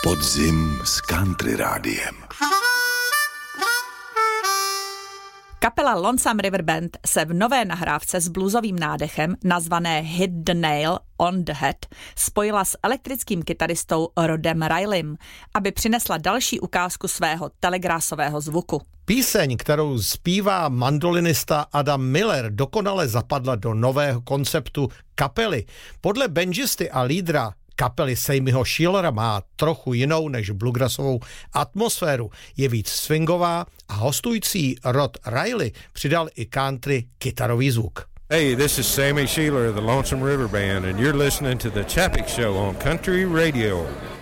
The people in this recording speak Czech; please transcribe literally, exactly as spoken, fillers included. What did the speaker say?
Podzim s Country Rádiem. Kapela Lonesome River Band se v nové nahrávce s bluesovým nádechem nazvané Hit the Nail on the Head spojila s elektrickým kytaristou Rodem Rileym, aby přinesla další ukázku svého telegrásového zvuku. Píseň, kterou zpívá mandolinista Adam Miller, dokonale zapadla do nového konceptu kapely. Podle banjisty a lídra kapely Sammyho Sheilera má trochu jinou než bluegrassovou atmosféru. Je víc swingová a hostující Rod Riley přidal i country kytarový zvuk. Hey, this is Sammy Sheeler of the Lonesome River Band and you're listening to the Chapek Show on Country Radio.